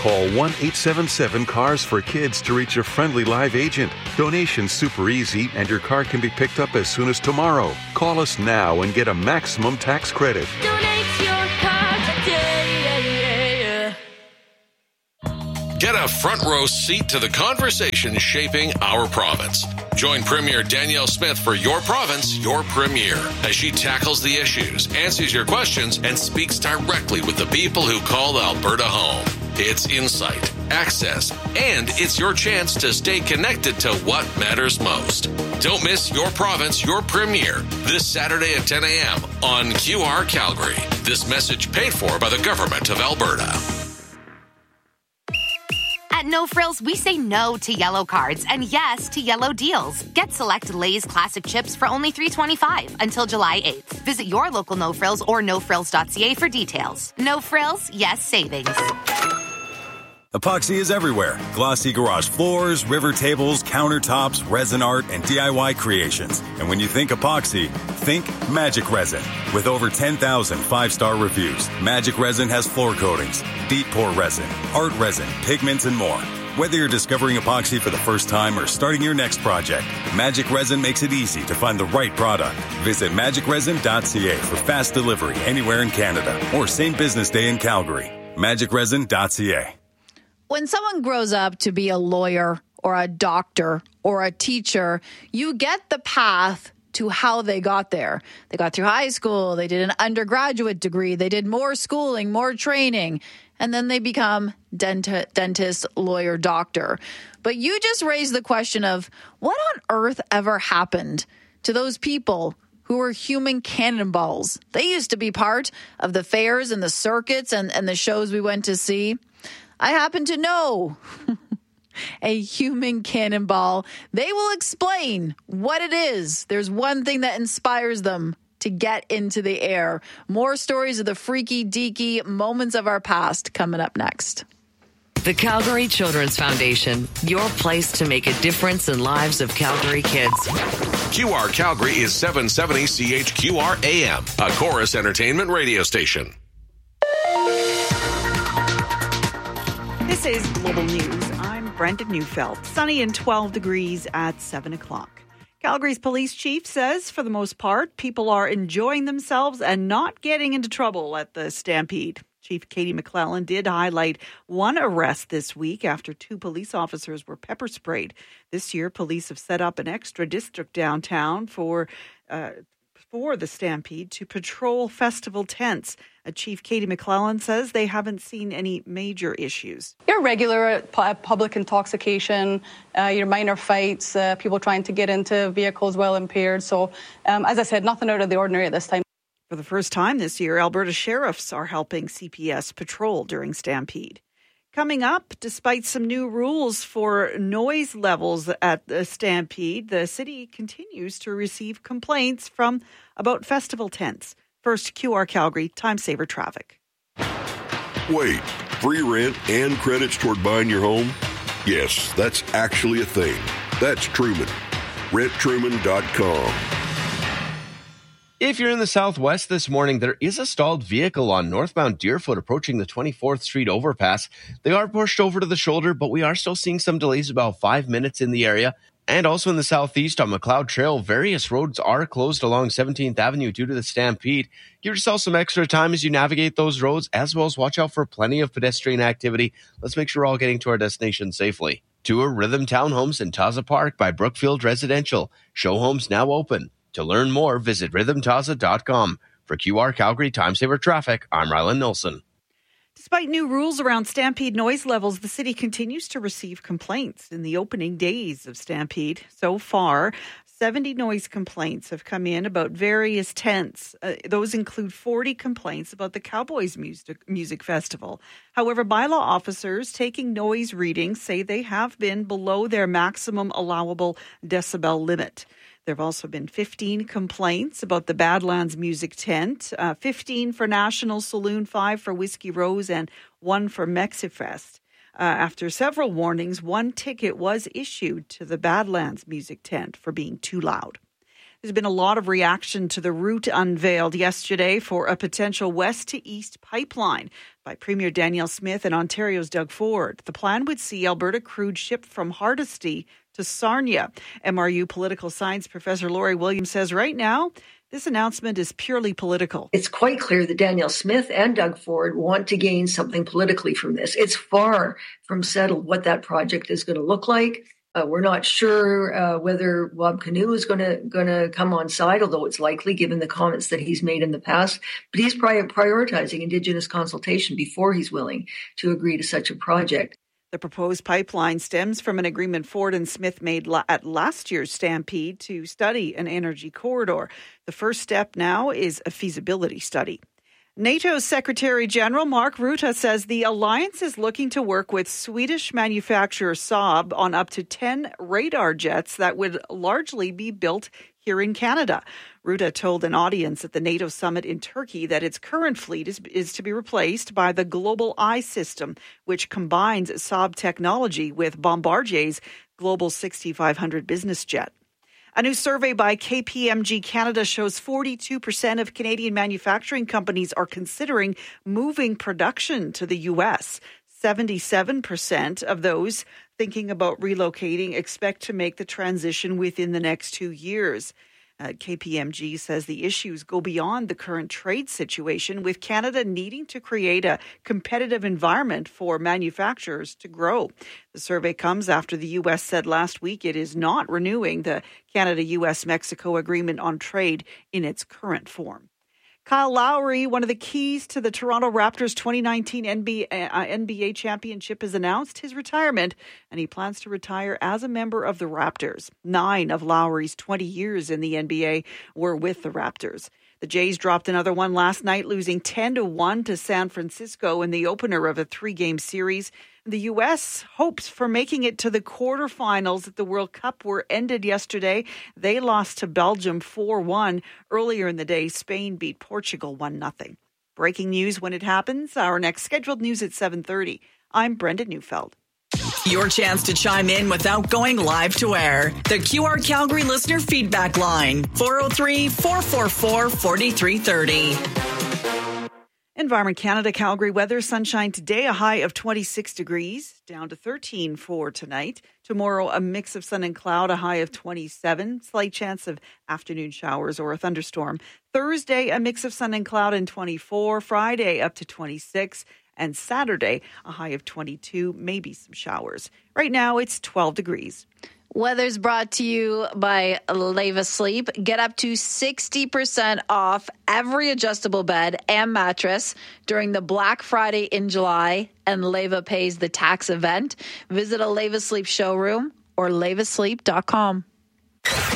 Call 1-877-CARS for Kids to reach a friendly live agent. Donation's super easy, and your car can be picked up as soon as tomorrow. Call us now and get a maximum tax credit. Donate your car today. Get a front row seat to the conversation shaping our province. Join Premier Danielle Smith for Your Province, Your Premier, as she tackles the issues, answers your questions, and speaks directly with the people who call Alberta home. It's insight, access, and it's your chance to stay connected to what matters most. Don't miss Your Province, Your Premier this Saturday at 10 a.m. on QR Calgary. This message paid for by the Government of Alberta. At No Frills, we say no to yellow cards and yes to yellow deals. Get select Lay's classic chips for only $3.25 until July 8th. Visit your local No Frills or nofrills.ca for details. No Frills, yes savings. Epoxy is everywhere. Glossy garage floors, river tables, countertops, resin art, and DIY creations. And when you think epoxy, think Magic Resin. With over 10,000 five-star reviews, Magic Resin has floor coatings, deep pour resin, art resin, pigments, and more. Whether you're discovering epoxy for the first time or starting your next project, Magic Resin makes it easy to find the right product. Visit magicresin.ca for fast delivery anywhere in Canada or same business day in Calgary. magicresin.ca. When someone grows up to be a lawyer or a doctor or a teacher, you get the path to how they got there. They got through high school, they did an undergraduate degree, they did more schooling, more training, and then they become dentist, lawyer, doctor. But you just raised the question of what on earth ever happened to those people who were human cannonballs? They used to be part of the fairs and the circuits and the shows we went to see. I happen to know a human cannonball. They will explain what it is. There's one thing that inspires them to get into the air. More stories of the freaky deaky moments of our past coming up next. The Calgary Children's Foundation, your place to make a difference in lives of Calgary kids. QR Calgary is 770 CHQR AM, a Chorus Entertainment radio station. This is Global News. I'm Brenda Neufeld. Sunny and 12 degrees at 7 o'clock. Calgary's police chief says, for the most part, people are enjoying themselves and not getting into trouble at the Stampede. Chief Katie McClellan did highlight one arrest this week after two police officers were pepper sprayed. This year, police have set up an extra district downtown for the Stampede to patrol festival tents. Chief Katie McClellan says they haven't seen any major issues. Your regular public intoxication, your minor fights, people trying to get into vehicles while impaired. So, as I said, nothing out of the ordinary at this time. For the first time this year, Alberta sheriffs are helping CPS patrol during Stampede. Coming up, despite some new rules for noise levels at the Stampede, the city continues to receive complaints from about festival tents. First, QR Calgary, Time Saver Traffic. Wait, free rent and credits toward buying your home? Yes, that's actually a thing. That's Truman. RentTruman.com. If you're in the southwest this morning, there is a stalled vehicle on northbound Deerfoot approaching the 24th Street overpass. They are pushed over to the shoulder, but we are still seeing some delays, about 5 minutes in the area. And also in the southeast on McLeod Trail, various roads are closed along 17th Avenue due to the Stampede. Give yourself some extra time as you navigate those roads, as well as watch out for plenty of pedestrian activity. Let's make sure we're all getting to our destination safely. Tour Rhythm Townhomes in Taza Park by Brookfield Residential. Show homes now open. To learn more, visit rhythmtaza.com. For QR Calgary Time Saver Traffic, I'm Rylan Nilsson. Despite new rules around Stampede noise levels, the city continues to receive complaints in the opening days of Stampede. So far, 70 noise complaints have come in about various tents. Those include 40 complaints about the Cowboys Music Festival. However, bylaw officers taking noise readings say they have been below their maximum allowable decibel limit. There have also been 15 complaints about the Badlands Music Tent, 15 for National Saloon, 5 for Whiskey Rose, and 1 for Mexifest. After several warnings, 1 ticket was issued to the Badlands Music Tent for being too loud. There's been a lot of reaction to the route unveiled yesterday for a potential west-to-east pipeline. by Premier Danielle Smith and Ontario's Doug Ford. The plan would see Alberta crude shipped from Hardisty to Sarnia. MRU political science professor Laurie Williams says right now, this announcement is purely political. It's quite clear that Danielle Smith and Doug Ford want to gain something politically from this. It's far from settled what that project is going to look like. We're not sure whether Bob Canoe is going to come on side, although it's likely given the comments that he's made in the past. But he's prioritizing Indigenous consultation before he's willing to agree to such a project. The proposed pipeline stems from an agreement Ford and Smith made at last year's Stampede to study an energy corridor. The first step now is a feasibility study. NATO's Secretary General Mark Rutte says the alliance is looking to work with Swedish manufacturer Saab on up to 10 radar jets that would largely be built here in Canada. Rutte told an audience at the NATO summit in Turkey that its current fleet is to be replaced by the Global Eye system, which combines Saab technology with Bombardier's Global 6500 business jet. A new survey by KPMG Canada shows 42% of Canadian manufacturing companies are considering moving production to the U.S. 77% of those thinking about relocating expect to make the transition within the next 2 years. KPMG says the issues go beyond the current trade situation, with Canada needing to create a competitive environment for manufacturers to grow. The survey comes after the U.S. said last week it is not renewing the Canada-U.S.-Mexico agreement on trade in its current form. Kyle Lowry, one of the keys to the Toronto Raptors' 2019 NBA championship, has announced his retirement, and he plans to retire as a member of the Raptors. 9 of Lowry's 20 years in the NBA were with the Raptors. The Jays dropped another one last night, losing 10-1 to San Francisco in the opener of a 3-game series. The U.S. hopes for making it to the quarterfinals at the World Cup were ended yesterday. They lost to Belgium 4-1. Earlier in the day, Spain beat Portugal 1-0. Breaking news when it happens. Our next scheduled news at 7:30. I'm Brenda Neufeld. Your chance to chime in without going live to air. The QR Calgary listener feedback line, 403-444-4330. Environment Canada, Calgary weather, sunshine today, a high of 26 degrees, down to 13 for tonight. Tomorrow, a mix of sun and cloud, a high of 27, slight chance of afternoon showers or a thunderstorm. Thursday, a mix of sun and cloud and 24. Friday, up to 26. And Saturday, a high of 22, maybe some showers. Right now, it's 12 degrees. Weather's brought to you by Leva Sleep. Get up to 60% off every adjustable bed and mattress during the Black Friday in July, and Leva pays the tax event. Visit a Leva Sleep showroom or levasleep.com.